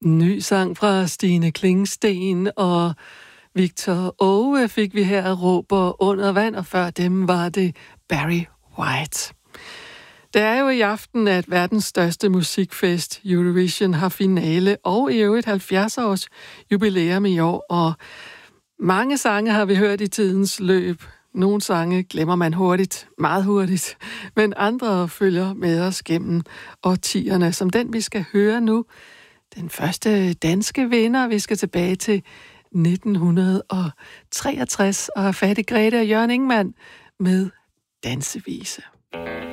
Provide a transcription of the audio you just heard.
Ny sang fra Stine Klingsten og Victor Åge fik vi her råber under vand, og før dem var det Barry White. Det er jo i aften, at verdens største musikfest, Eurovision, har finale, og i øvrigt 70-års jubilæum i år, og mange sange har vi hørt i tidens løb. Nogle sange glemmer man hurtigt, meget hurtigt, men andre følger med os gennem årtierne, som den vi skal høre nu. Den første danske vinder, vi skal tilbage til 1963 og have fat i Grete og Jørgen Ingemann med Dansevise.